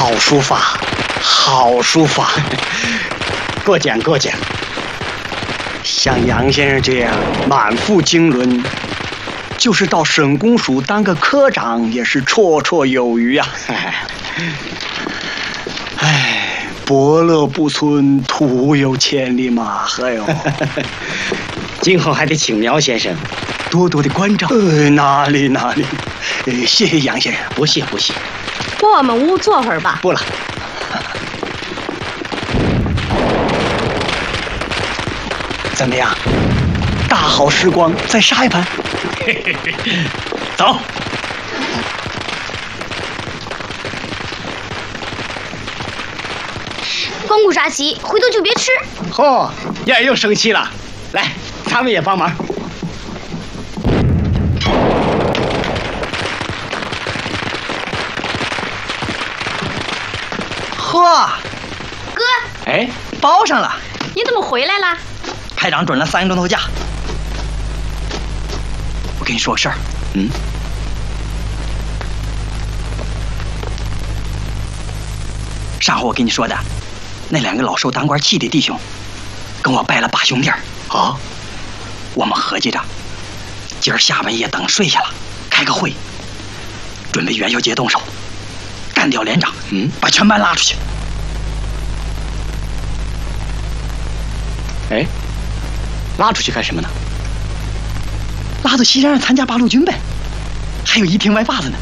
好书法，好书法，过奖过奖。像杨先生这样满腹经纶，就是到省公署当个科长也是绰绰有余啊。哎，伯乐不存，徒有千里马。哎呦， 今后还得请苗先生多多的关照。 哪里，谢谢杨先生。 不谢不谢。 过我们屋坐会儿吧。 不了。怎么样？大好时光，再杀一盘。 走。 光顾杀鸡，回头就别吃。 嚯，燕儿又生气了。来，咱们也帮忙。 嚯， 哥， 哎，包上了。 你怎么回来了？ 排长准了3个钟头假。我跟你说个事儿。上回我跟你说的，那2个老受当官气的弟兄，跟我拜了8兄弟啊。我们合计着，今儿下半夜等睡下了，开个会，准备元宵节动手，干掉连长，把全班拉出去。 哎，拉出去干什么呢？ 拉到西山上参加八路军呗，还有1挺歪把子呢。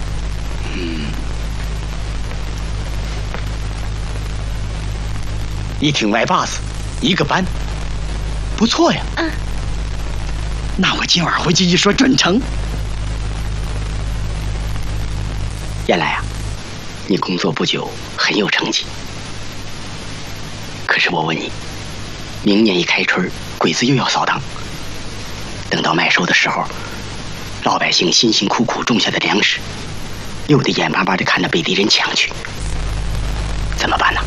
1挺歪把子，1个班，不错呀。 那我今晚回去一说准成。 燕来啊，你工作不久，很有成绩。可是我问你，明年一开春，鬼子又要扫荡。等到麦收的时候，老百姓辛辛苦苦种下的粮食，又得眼巴巴地看着被敌人抢去，怎么办呢？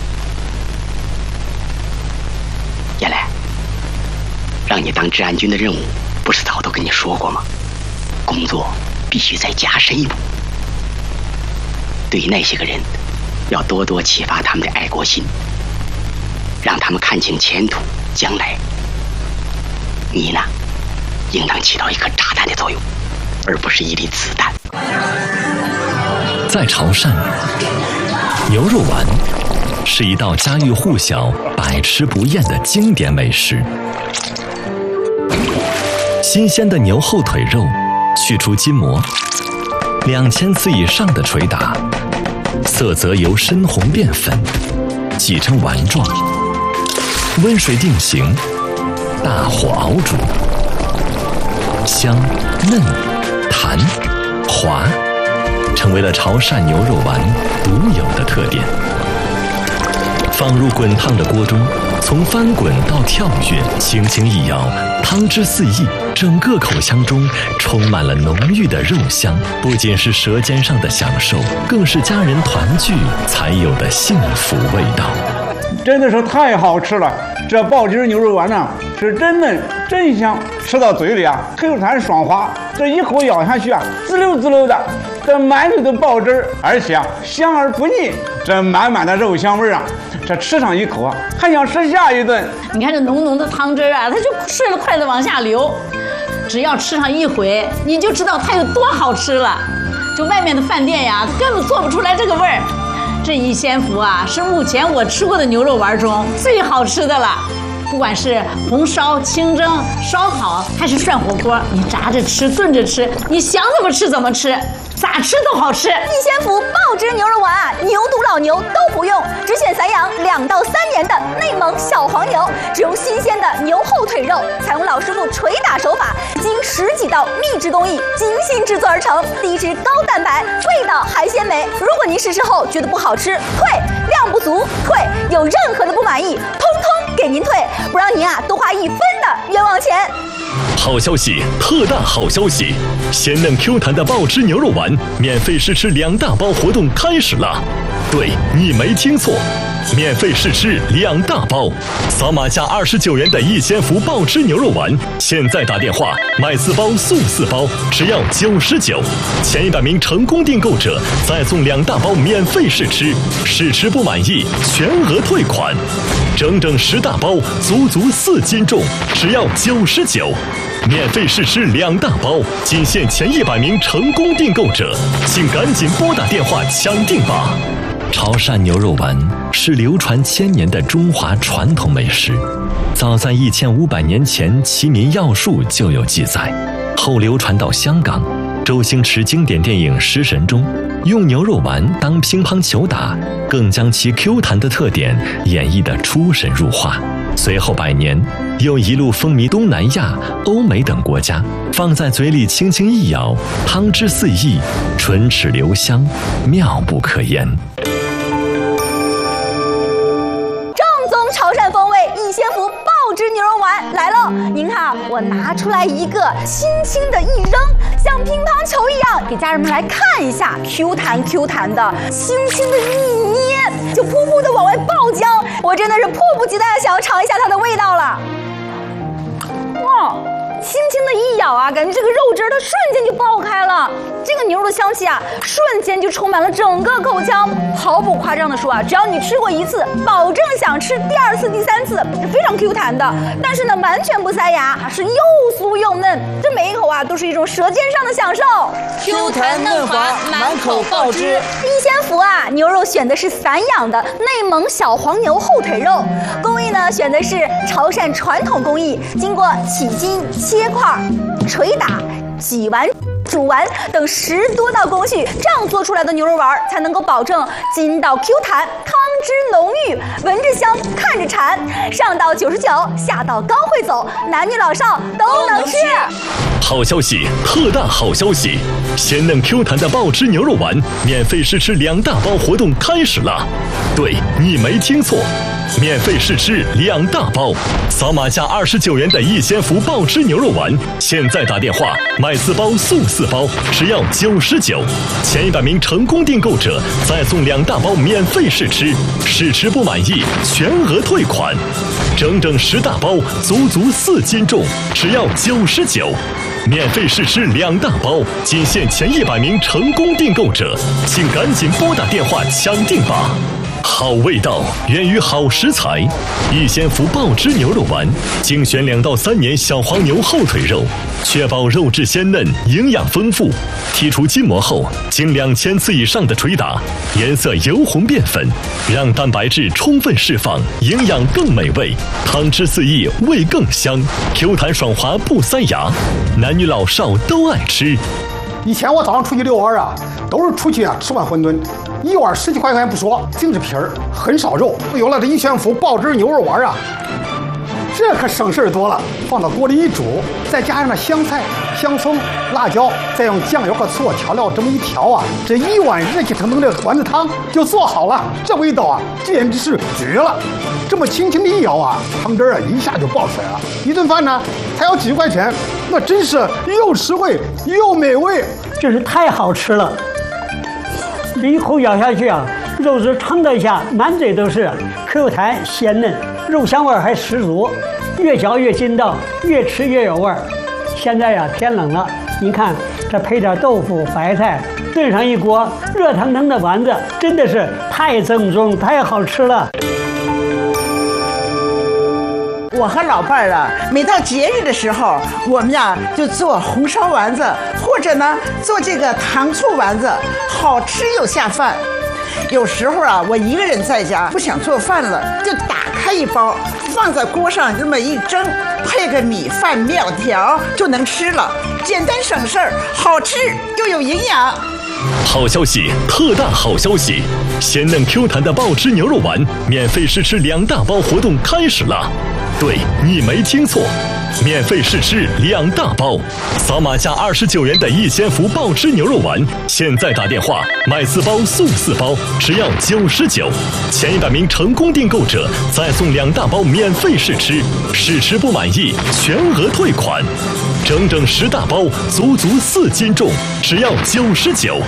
燕来，让你当治安军的任务，不是早都跟你说过吗？工作必须再加深一步。对于那些个人，要多多启发他们的爱国心，让他们看清前途将来。你呢，应当起到一颗炸弹的作用，而不是一粒子弹。 在潮汕，牛肉丸是一道家喻户晓、百吃不厌的经典美食。新鲜的牛后腿肉，去除筋膜，2000次以上的捶打，色泽由深红变粉，挤成丸状，温水定型，大火熬煮，香、嫩、弹、滑，成为了潮汕牛肉丸独有的特点。放入滚烫的锅中，从翻滚到跳跃，轻轻一摇，汤汁四溢，整个口腔中充满了浓郁的肉香，不仅是舌尖上的享受，更是家人团聚才有的幸福味道。 真的是太好吃了，这爆汁牛肉丸呢是真嫩真香，吃到嘴里啊 Q 弹爽滑，这一口咬下去啊滋溜滋溜的，这满嘴的爆汁，而且啊香而不腻，这满满的肉香味啊，这吃上一口啊还想吃下一顿。 你看这浓浓的汤汁啊，它就顺着筷子往下流，只要吃上一回，你就知道它有多好吃了。就外面的饭店呀，根本做不出来这个味儿。这一仙福啊，是目前我吃过的牛肉丸中最好吃的了。不管是红烧、清蒸、烧烤，还是涮火锅，你炸着吃、炖着吃，你想怎么吃怎么吃，咋吃都好吃。 一仙福爆汁牛肉丸啊，牛犊老牛都不用，只选散养2到3年的内蒙小黄牛，只用新鲜的牛后腿肉，采用老师傅捶打手法，经10几道秘制工艺精心制作而成，低脂高蛋白，味道还鲜美。如果您实施后觉得不好吃，退；量不足，退；有任何的不满意，通通给您退，不让您啊多花1分的冤枉钱。 好消息，特大好消息！鲜嫩 Q 弹的爆汁牛肉丸，免费试吃2大包活动开始了。 对，你没听错，免费试吃2大包，扫码加29元的一仙福爆汁牛肉丸，现在打电话买4包送4包，只要99，前100名成功订购者再送2大包免费试吃，试吃不满意全额退款，整整10大包，足4斤重，只要99。免费试吃2大包，仅限前100名成功订购者，请赶紧拨打电话抢订吧！潮汕牛肉丸是流传1000年的中华传统美食，早在1500年前《齐民要术》就有记载，后流传到香港。周星驰经典电影《食神》中，用牛肉丸当乒乓球打，更将其 Q 弹的特点演绎得出神入化。随后100年，又一路风靡东南亚、欧美等国家，放在嘴里轻轻一咬，汤汁四溢，唇齿留香，妙不可言。 正宗潮汕风味一仙福爆汁牛肉丸来喽！您看，我拿出来一个，轻轻的一扔，像乒乓球一样，给家人们来看一下，Q 弹的，轻轻的一捏，就噗噗的往外爆浆。我真的是迫不及待的想要尝一下它的味道了。哇！轻轻的一咬啊，感觉这个肉汁它瞬间就爆开了，这个牛肉的香气啊，瞬间就充满了整个口腔。毫不夸张的说啊，只要你吃过1次，保证想吃第2次、第3次，是非常 Q 弹的。但是呢，完全不塞牙，是又酥又嫩，这每一口啊都是一种舌尖上的享受。 Q 弹嫩滑，满口爆汁。 一仙福啊，牛肉选的是散养的内蒙小黄牛后腿肉，工艺呢选的是潮汕传统工艺，经过起筋、切块、捶打、挤完、煮完等10多道工序，这样做出来的牛肉丸才能够保证筋道 Q 弹，汤汁浓郁，闻着香，看着馋。上到99，下到高会走，男女老少都能吃。 好消息，特大好消息！鲜嫩 Q 弹的爆汁牛肉丸免费试吃2大包活动开始了。对，你没听错，免费试吃2大包，扫码加29元的一仙福爆汁牛肉丸，现在打电话买4包送4包，只要99，前100名成功订购者再送2大包免费试吃，试吃不满意全额退款，整整10大包，足4斤重，只要99。免费试吃2大包，仅限前100名成功订购者，请赶紧拨打电话抢订吧！好味道源于好食材，一仙福爆汁牛肉丸精选2到3年小黄牛后腿肉，确保肉质鲜嫩、营养丰富。剔除筋膜后，经2000次以上的捶打，颜色由红变粉，让蛋白质充分释放，营养更美味，汤汁四溢，味更香，Q 弹爽滑不塞牙，男女老少都爱吃。 以前我早上出去遛弯啊，都是出去啊吃碗馄饨，1碗10几块钱不说，净是皮儿，很少肉。有了这一仙福爆汁牛肉丸啊，这可省事儿多了。放到锅里一煮，再加上那香菜、香葱、辣椒，再用酱油和醋调料这么一调啊，这1碗热气腾腾的丸子汤就做好了。这味道啊，简直是绝了！这么轻轻的一舀啊，汤汁啊一下就爆出来了。一顿饭呢才要几块钱，那真是又实惠又美味， 真是太好吃了！这一口咬下去啊，肉质撑得下，满嘴都是 Q 弹鲜嫩，肉香味还十足，越嚼越筋道，越吃越有味儿。现在呀天冷了，您看这配点豆腐、白菜，炖上一锅热腾腾的丸子，真的是太正宗、太好吃了。 我和老伴儿啊，每到节日的时候，我们呀就做红烧丸子，或者呢做这个糖醋丸子，好吃又下饭。有时候啊，我一个人在家不想做饭了，就打开一包，放在锅上这么一蒸，配个米饭、面条就能吃了，简单省事儿，好吃又有营养。 好消息，特大好消息！鲜嫩 Q 弹的爆汁牛肉丸免费试吃2大包活动开始了。对，你没听错，免费试吃2大包，扫码加29元的一仙福爆汁牛肉丸，现在打电话买4包送4包，只要99，前100名成功订购者再送2大包免费试吃，试吃不满意全额退款，整整10大包，足4斤重，只要99。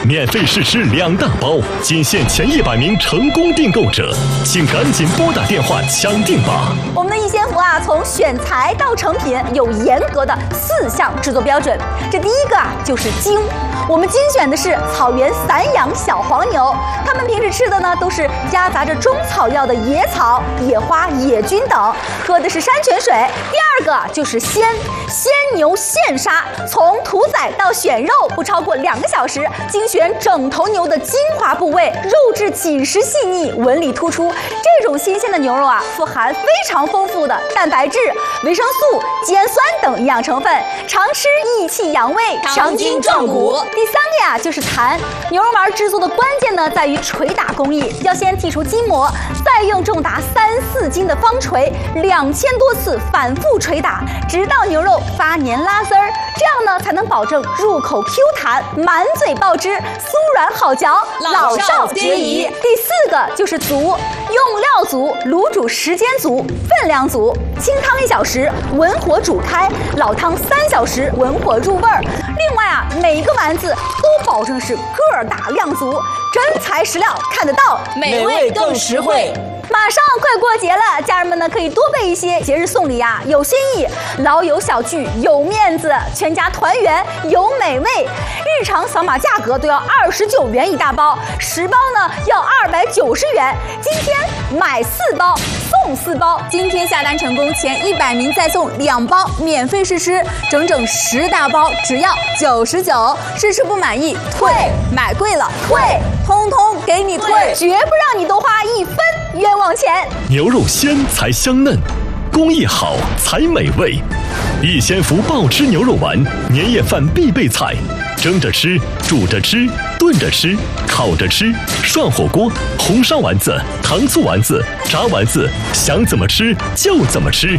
免费试吃2大包，仅限前100名成功订购者，请赶紧拨打电话抢订吧。 我们的逸仙福啊，从选材到成品有严格的4项制作标准。这第一个啊，就是精。我们精选的是草原散养小黄牛，它们平时吃的呢都是夹杂着中草药的野草、野花、野菌等，喝的是山泉水。第二个就是鲜牛现杀，从屠宰到选肉不超过2个小时，精选整头牛的精华部位，肉质紧实细腻，纹理突出。这种新鲜的牛肉啊，富含非常丰富的蛋白质、维生素、碱酸等营养成分，常吃益气养胃、强筋壮骨。第3个呀，就是弹。牛肉丸制作的关键呢，在于捶打工艺，要先剔除筋膜，再用重达3、4斤的方锤2000多次反复捶打，直到牛肉发黏拉丝儿，这样呢才能保证入口 Q 弹、满嘴爆汁、酥软好嚼，老少皆宜。第4个就是足，用料足，卤煮时间足，分量足，清汤1小时，文火煮开，老汤3小时，文火入味儿。另外啊，每一个丸子都保证是个儿大量足，真材实料，看得到， 美味更实惠。 马上快过节了，家人们呢可以多备一些节日送礼啊，有新意，老友小聚有面子，全家团圆有美味。日常扫码价格都要29元一大包，10包呢要290元。今天买4包送4包，今天下单成功前100名再送2包免费试吃，整整10大包只要99，试吃不满意退，买贵了退，通通给你退，绝不让你多花1分冤枉钱。 牛肉鲜才香嫩，工艺好才美味。逸仙福爆汁牛肉丸，年夜饭必备菜，蒸着吃，煮着吃，炖着吃，烤着吃，涮火锅，红烧丸子、糖醋丸子、炸丸子，想怎么吃就怎么吃。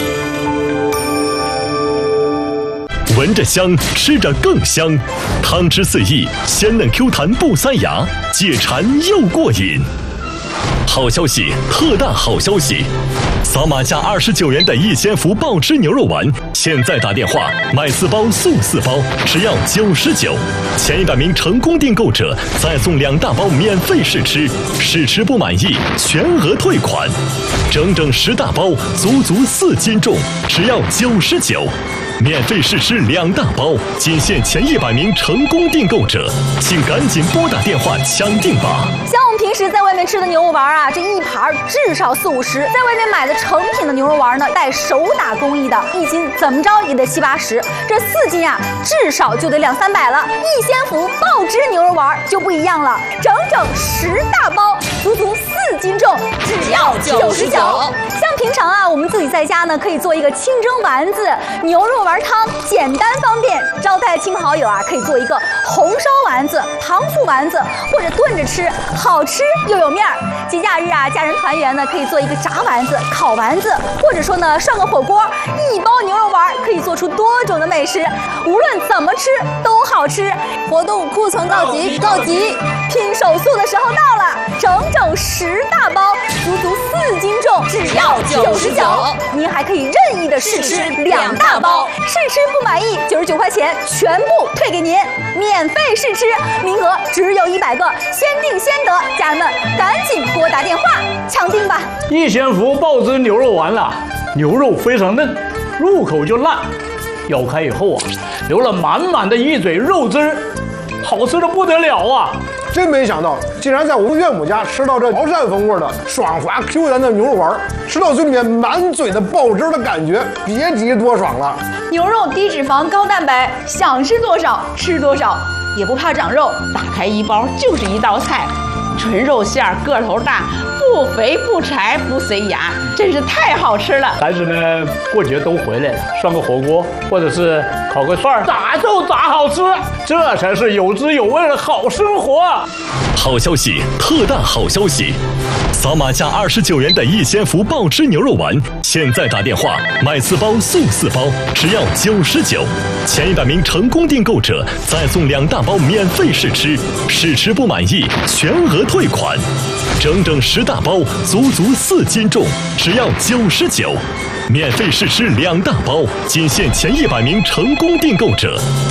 闻着香，吃着更香，汤汁四溢，鲜嫩 Q 弹不塞牙，解馋又过瘾。好消息，特大好消息！扫码价29元的逸仙福爆汁牛肉丸，现在打电话买4包送4包，只要99。前100名成功订购者再送2大包免费试吃，试吃不满意全额退款。整整10大包，足足4斤重，只要99。免费试吃2大包，仅限前100名成功订购者，请赶紧拨打电话抢订吧。 像我们平时在外面吃的牛肉丸啊，这一盘至少40-50，在外面买的成品的牛肉丸呢，带手打工艺的，1斤怎么着也得70-80，这4斤啊，至少就得200-300了。逸仙福爆汁牛肉丸就不一样了，整整10大包，足足4斤重，只要99。像平常啊，我们自己在家呢，可以做一个清蒸丸子、牛肉丸汤，简单方便。招待亲朋好友啊，可以做一个红烧丸子、糖醋丸子，或者炖着吃，好吃又有面儿。节假日啊，家人团圆呢，可以做一个炸丸子、烤丸子，或者说呢，涮个火锅。1包牛肉丸可以做出多种的美食，无论怎么吃都好吃。活动库存告急，拼手速的时候到了，整整10大包，足足4斤重，只要99。您还可以任意的试吃2大包，试吃不满意99块钱全部退给您，免费试吃，名额只有100个，先订先得，家人们赶紧拨打电话抢订吧。 逸仙福爆汁牛肉丸了，牛肉非常嫩，入口就烂，咬开以后啊，流了满满的一嘴肉汁儿，好吃的不得了啊！ 真没想到，竟然在我们岳母家吃到这潮汕风味的爽滑 Q 弹的牛肉丸，吃到嘴里面满嘴的爆汁的感觉，别提多爽了。 牛肉低脂肪高蛋白，想吃多少吃多少，也不怕长肉。打开1包就是一道菜，纯肉馅儿，个头大，不肥不柴不塞牙，真是太好吃了。 孩子们过节都回来了，涮个火锅或者是烤个串儿，咋就咋好吃，这才是有滋有味的好生活。 好消息，特大好消息！扫码价29元的逸仙福爆汁牛肉丸，现在打电话买4包送4包，只要99。前100名成功订购者再送2大包免费试吃，试吃不满意全额退款。整整10大包，足足4斤重，只要99。免费试吃2大包，仅限前100名成功订购者。